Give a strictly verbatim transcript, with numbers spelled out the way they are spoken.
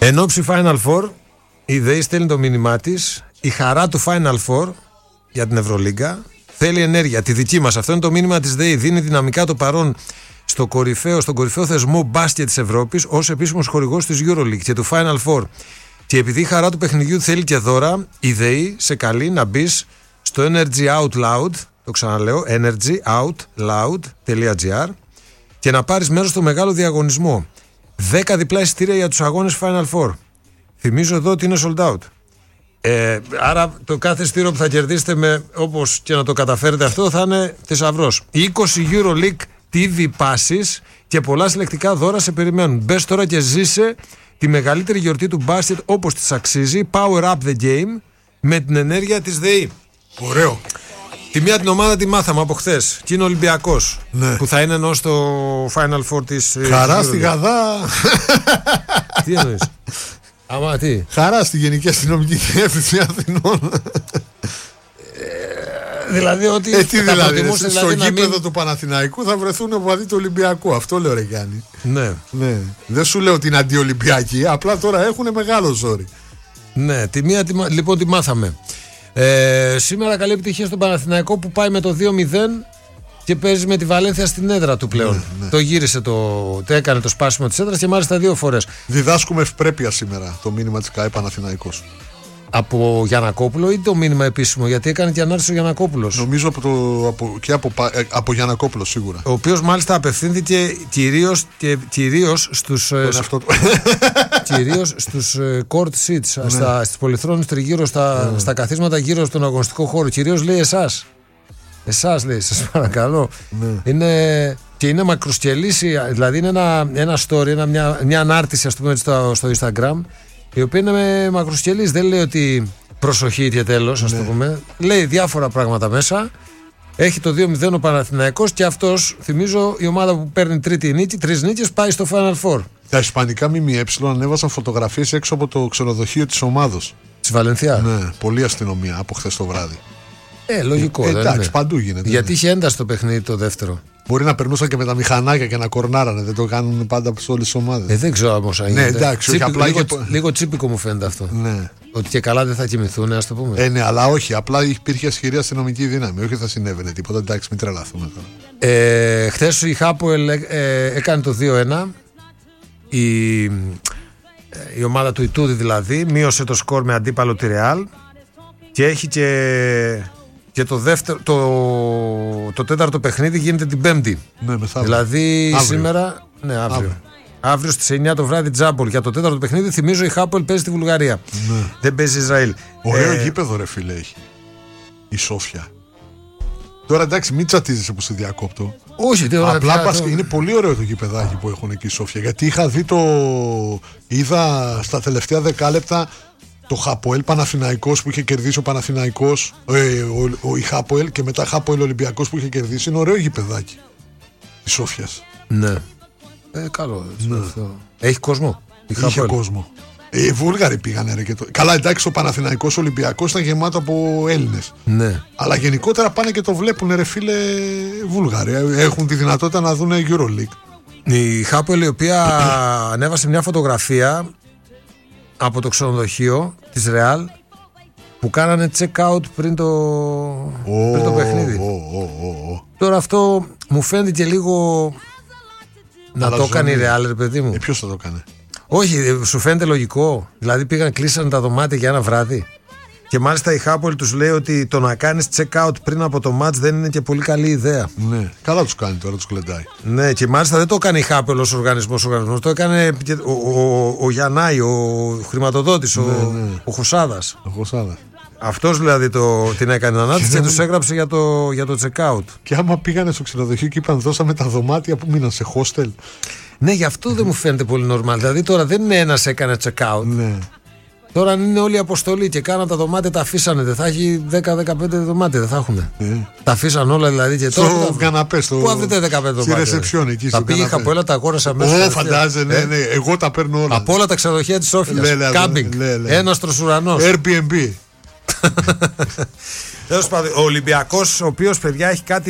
Εν όψη Final Four, η ΔΕΗ στέλνει το μήνυμά της. Η χαρά του Final Four για την Ευρωλίγκα θέλει ενέργεια. Τη δική μας. Αυτό είναι το μήνυμα της ΔΕΗ. Δίνει δυναμικά το παρόν στο κορυφαίο, στον κορυφαίο θεσμό μπάσκετ της Ευρώπης ως επίσημος χορηγός της EuroLeague και του Final Four. Και επειδή η χαρά του παιχνιδιού θέλει και δώρα, η ΔΕΗ σε καλεί να μπει στο Energy Out Loud, το ξαναλέω, energy out loud τελεία gr και να πάρεις μέρος στο μεγάλο διαγωνισμό. δέκα διπλά εισιτήρια για τους αγώνες Final Four. Θυμίζω εδώ ότι είναι sold out. Ε, άρα το κάθε εισιτήριο που θα κερδίσετε, με, όπως και να το καταφέρετε αυτό, θα είναι θησαυρός. είκοσι EuroLeague τι βι passes και πολλά συλλεκτικά δώρα σε περιμένουν. Μπες τώρα και ζήσε τη μεγαλύτερη γιορτή του μπάσκετ όπως της αξίζει. Power up the game με την ενέργεια της ΔΕΗ. Ωραίο. Τη μία την ομάδα τη μάθαμε από χθες. Και είναι ο Ολυμπιακός, ναι, που θα είναι ενώ στο Final Four της. Χαρά στη Γαδά. Τι εννοείς? Άμα τι? Χαρά στη Γενική Αστυνομική Διεύθυνση Αθηνών. Ε, δηλαδή ότι. Ε, τι δηλαδή, δηλαδή, στο γήπεδο μην... του Παναθηναϊκού θα βρεθούν οπαδοί του Ολυμπιακού. Αυτό λέω, ρε Γιάννη. Ναι. Ναι. Δεν σου λέω ότι είναι αντιολυμπιακοί, απλά τώρα έχουν μεγάλο ζόρι. Ναι, τη μία, τη, λοιπόν τη μάθαμε. Ε, σήμερα καλή επιτυχία στον Παναθηναϊκό που πάει με το δύο μηδέν και παίζει με τη Βαλένθια στην έδρα του πλέον. Ναι, ναι. Το γύρισε, το, το έκανε το σπάσιμο της έδρας και μάλιστα δύο φορές. Διδάσκουμε ευπρέπεια σήμερα το μήνυμα της ΚΑΕ Παναθηναϊκός. Από Γιαννακόπουλο ή το μήνυμα επίσημο? Γιατί έκανε και ανάρτηση ο Γιαννακόπουλος. Νομίζω από το, από, και από, από Γιαννακόπουλο σίγουρα. Ο οποίος μάλιστα απευθύνθηκε κυρίως, και, κυρίως στους, κυρίως στους court seats, ναι, στα, στις πολυθρόνες τριγύρω, στα, ναι, στα καθίσματα γύρω στον αγωνιστικό χώρο. Κυρίως λέει εσάς. Εσάς λέει, σας παρακαλώ. Ναι. Είναι, και είναι μακροσκελής, δηλαδή είναι ένα, ένα story, ένα, μια, μια ανάρτηση, ας πούμε, στο, στο Instagram, η οποία είναι με μακροσκελής. Δεν λέει ότι προσοχή και τέλος, ας, ναι, το πούμε. Λέει διάφορα πράγματα μέσα. Έχει το δύο μηδέν ο Παναθηναϊκός και αυτός, θυμίζω, η ομάδα που παίρνει τρίτη νίκη, τρεις νίκες, πάει στο Final Four. Τα ισπανικά ΜΜΕ ανέβασαν φωτογραφίες έξω από το ξενοδοχείο της ομάδος. Της Βαλενθιά. Ναι, πολλή αστυνομία από χθες το βράδυ. Ε, λογικό. Ε, δεν εντάξει, είναι? Παντού γίνεται. Γιατί ναι, είχε ένταση το παιχνίδι το δεύτερο. Μπορεί να περνούσαν και με τα μηχανάκια και να κορνάρανε. Δεν το κάνουν πάντα σε όλες τις ομάδες. Ε, δεν ξέρω όμως αν ναι, γίνεται. εντάξει, Τσίπη, απλά λίγο, είχε... λίγο τσίπικο μου φαίνεται αυτό. Ναι. Ότι και καλά δεν θα κοιμηθούν, ας το πούμε. Ε, ναι, αλλά όχι. Απλά υπήρχε ισχυρή αστυνομική δύναμη. Όχι θα συνέβαινε τίποτα. Εντάξει, μην τρελαθούμε τώρα. Ε, χθες η Χάποελ ε, έκανε το δύο ένα. Η, η ομάδα του Ιτούδη δηλαδή μείωσε το σκορ με αντίπαλο τη Ρεάλ. Και έχει και. Και το, δεύτερο, το, το τέταρτο παιχνίδι γίνεται την Πέμπτη. Ναι, μεθαύριο. Δηλαδή αύριο. σήμερα. Ναι, αύριο. Αύριο, αύριο στις εννιά το βράδυ Τζάμπολ. Για το τέταρτο παιχνίδι, θυμίζω, η Χάπολ παίζει στη Βουλγαρία. Ναι. Δεν παίζει Ισραήλ. Ωραίο ε... γήπεδο, ρε φίλε, έχει. Η Σόφια. Τώρα εντάξει, μην τσατίζεσαι που σε διακόπτω. Όχι, δεν Απλά πας, το... είναι πολύ ωραίο το γηπεδάκι που έχουν εκεί η Σόφια. Γιατί είχα δει το. Είδα στα τελευταία δεκάλεπτα. Το Χάποελ Παναθηναϊκός που είχε κερδίσει ο Παναθηναϊκός, ε, ο, ο, η Χάποελ, και μετά Χάποελ Ολυμπιακός που είχε κερδίσει. Είναι ωραίο γηπεδάκι της Σόφιας. Ναι. Ε, καλό. Ναι. Αυτό. Έχει κόσμο. Είχε Χάποελ. κόσμο. Ε, οι Βούλγαροι πήγανε, ρε, και το... Καλά, εντάξει, ο Παναθηναϊκός Ολυμπιακός ήταν γεμάτο από Έλληνες. Ναι. Αλλά γενικότερα πάνε και το βλέπουν, ρε φίλε, Βούλγαροι. Έχουν τη δυνατότητα να δουν EuroLeague. Η Χάποελ, η οποία ανέβασε μια φωτογραφία από το ξενοδοχείο της Ρεάλ που κάνανε check out πριν το, oh, πριν το παιχνίδι. Oh, oh, oh, oh. Τώρα αυτό μου φαίνεται και λίγο να Αλλά το έκανε η Ρεάλ, ρε παιδί μου. Ε, ποιος θα το έκανε? Όχι, σου φαίνεται λογικό? Δηλαδή πήγαν, κλείσαν τα δωμάτια για ένα βράδυ. Και μάλιστα η Χάπολ τους λέει ότι το να κάνεις check out πριν από το match δεν είναι και πολύ καλή ιδέα. Ναι, καλά τους κάνει τώρα, τους κλεντάει. Ναι, και μάλιστα δεν το έκανε η Χάπολ ως οργανισμός, οργανισμός. Το έκανε ο, ο, ο, ο Γιαννάη, ο χρηματοδότης, ναι, ο, ναι. ο Χωσάδας. Ο Χωσάδας. Αυτός δηλαδή το, την έκανε ανάρτηση και, και τους έγραψε για το, για το check out. Και άμα πήγανε στο ξενοδοχείο και είπαν δώσαμε τα δωμάτια που μείναν σε hostel. Ναι, γι' αυτό δεν μου φαίνεται πολύ normal. Δηλαδή τώρα δεν είναι ένας έκανε check out. Ναι. Τώρα αν είναι όλη η αποστολή και κάναν τα δωμάτια, τα αφήσανε. Δεν θα έχει δέκα δεκαπέντε δωμάτια, δεν θα έχουν. Ε. Τα αφήσαν όλα δηλαδή. Και τώρα. Στο καναπέ, στο. Πού βρείτε δεκαπέντε δωμάτια? Στη ρεσεψιόν εκεί. Τα πήγα από όλα, τα αγόρασα μέσα. Ω, φαντάζεσαι, ναι, ναι. Εγώ τα παίρνω όλα. Από όλα τα ξενοδοχεία της Σόφιας. Κάμπινγκ. Έναστρος ουρανός. Airbnb. Τέλος πάντων, ο Ολυμπιακός, ο οποίος, παιδιά, έχει κάτι.